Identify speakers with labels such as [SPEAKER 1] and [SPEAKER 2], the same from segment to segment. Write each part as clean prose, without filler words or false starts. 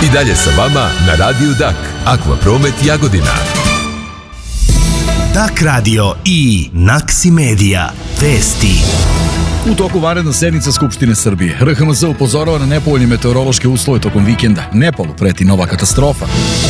[SPEAKER 1] dalje sa vama na Radiju Dak, Akvapromet Jagodina.
[SPEAKER 2] Dak radio i Naksi Medija. Vesti.
[SPEAKER 3] U toku vanredna sednica Skupštine Srbije, RHMZ upozorava na nepovoljne meteorološke uslove tokom vikenda. Nepalu preti nova katastrofa.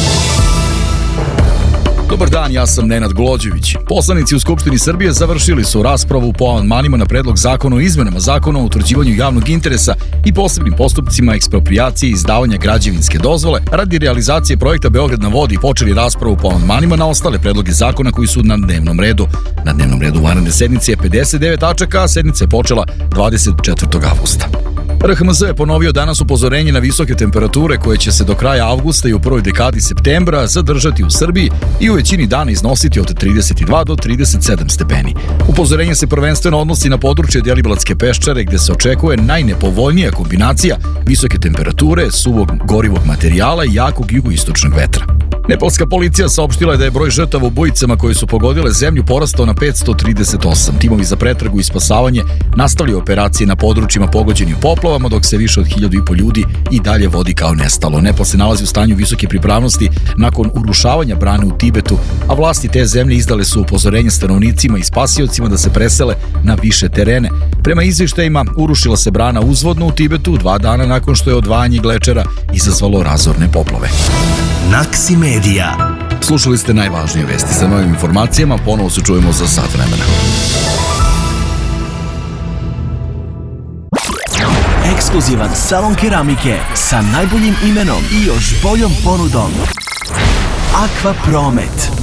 [SPEAKER 3] Dobar dan, ja sam Nenad Glođević. Poslanici u Skupštini Srbije završili su raspravu po amandmanima na predlog zakona o izmenama zakona o utvrđivanju javnog interesa i posebnim postupcima eksproprijacije i izdavanja građevinske dozvole radi realizacije projekta Beograd na vodi i počeli raspravu po amandmanima na ostale predloge zakona koji su na dnevnom redu. Na dnevnom redu vanredne sednice je 59 tačaka, a sednica je počela 24. avgusta. RHMZ je ponovio danas upozorenje na visoke temperature koje će se do kraja avgusta i u prvoj dekadi septembra zadržati u Srbiji i u većini dana iznositi od 32 do 37 stepeni. Upozorenje se prvenstveno odnosi na područje Deliblatske peščare gde se očekuje najnepovoljnija kombinacija visoke temperature, suvog gorivog materijala i jakog jugoistočnog vetra. Nepalska policija saopštila je da je broj žrtava ubojicama koje su pogodile zemlju porastao na 538. Timovi za pretragu i spasavanje nastavljaju operacije na područjima pogođenim poplavama, dok se više od 1.500 ljudi i dalje vodi kao nestalo. Nepal se nalazi u stanju visoke pripravnosti nakon urušavanja brane u Tibetu, a vlasti te zemlje izdale su upozorenje stanovnicima i spasiocima da se presele na više terene. Prema izvještajima, urušila se brana uzvodno u Tibetu 2 dana nakon što je odvajanje glečera izazvalo razorne poplave.
[SPEAKER 2] Naksi Medija.
[SPEAKER 3] Slušali ste najvažnije vesti. Sa novim informacijama ponovo se čujemo za sat vremena.
[SPEAKER 2] Ekskluzivan salon keramike sa najboljim imenom i još boljom ponudom. Akvapromet.